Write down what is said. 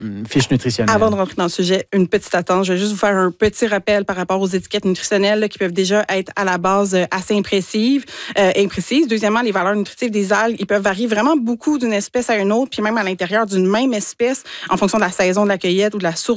fiche nutritionnelle. Avant de rentrer dans le sujet, une petite attente. Je vais juste vous faire un petit rappel par rapport aux étiquettes nutritionnelles là, qui peuvent déjà être à la base assez imprécises. Deuxièmement, les valeurs nutritives des algues, ils peuvent varier vraiment beaucoup d'une espèce à une autre, puis même à l'intérieur d'une même espèce, en fonction de la saison de la cueillette ou de la source